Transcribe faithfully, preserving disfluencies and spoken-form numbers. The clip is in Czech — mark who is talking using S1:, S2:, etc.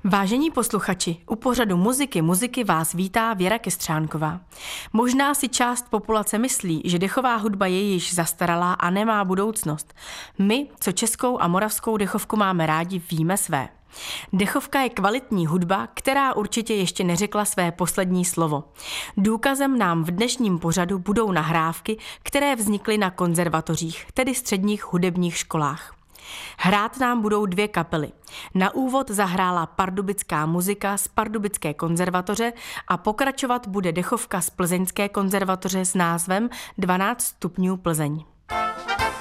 S1: Vážení posluchači, u pořadu Muziky muziky vás vítá Věra Kestřánková. Možná si část populace myslí, že dechová hudba je již zastaralá a nemá budoucnost. My, co českou a moravskou dechovku máme rádi, víme své. Dechovka je kvalitní hudba, která určitě ještě neřekla své poslední slovo. Důkazem nám v dnešním pořadu budou nahrávky, které vznikly na konzervatořích, tedy středních hudebních školách. Hrát nám budou dvě kapely. Na úvod zahrála pardubická muzika z Pardubické konzervatoře a pokračovat bude dechovka z Plzeňské konzervatoře s názvem dvanáct stupňů Plzeň.